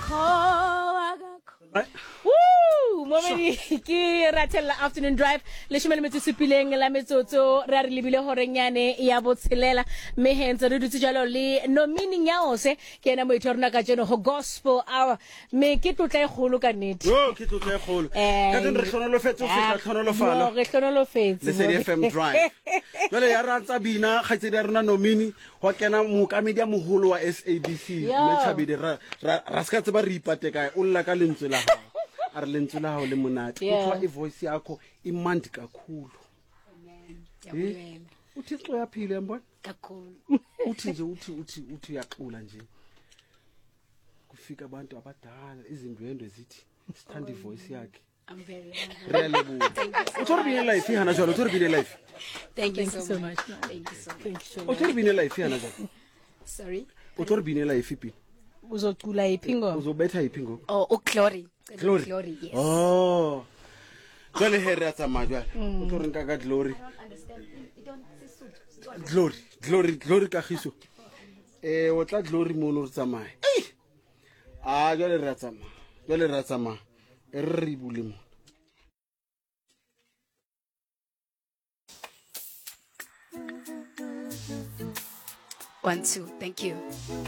Woo! Momedi ke ratella afternoon drive le shemele metso supileng la metsotso re a re lebile horenyane ya botshelela me hentse re dutse jalo le no meaning ya ose ke ena mo itorna ka jeno ho gospel hour me ke tlotla e kholo ka nnete ke tlotla e kholo ka teng re hlonolofetse o feta hlonolofala re hlonolofetse le FM drive jale ya ratsa bina kgaitsedi ya rona nomini ho kena mokamedi ya moholo wa SABC le Thabile ra ska tseba re ipate kae o lla ka lentswe la hao a re lentswe la hao le monate uthwa I voice yakho imandi kakhulu uthixo yaphila yambona kakhulu uthi nje uthi yaxula nje kufika abantu abadala izindwendwe zithi sithanda ivoice yakhe I'm very happy. Really uthoribine life ihana jalo uthoribine life Thank you so much. Thank you so much. uthoribine life ihana jalo Sorry. uthoribine life ipi Uzocula iphingo. uzobetha iphi ngoku Oh, glory. Glory. Yes. Oh jale here ya tsamaya jale o tlo reng ka glory Understand? You don't say glory kagiso o tla glory mo no re tsamaya jale re ya tsamaya re bule mo 1 2 thank you